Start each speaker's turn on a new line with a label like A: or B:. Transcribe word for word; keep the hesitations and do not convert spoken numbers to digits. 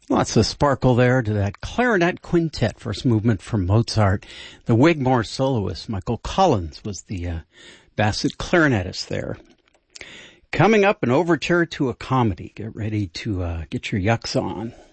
A: Lots of sparkle there to that clarinet quintet, first movement from Mozart. The Wigmore soloist, Michael Collins, was the uh, Bassett clarinetist there. Coming up, an overture to a comedy. Get ready to uh, get your yucks on.